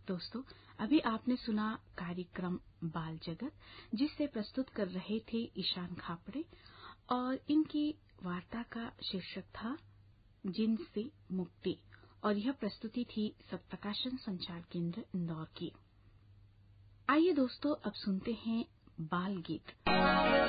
दोस्तों, अभी आपने सुना कार्यक्रम बाल जगत, जिसे प्रस्तुत कर रहे थे ईशान खापड़े, और इनकी वार्ता का शीर्षक था जिन से मुक्ति, और यह प्रस्तुति थी सप्तकाशन संचार केंद्र इंदौर की। आइए दोस्तों, अब सुनते हैं बाल गीत।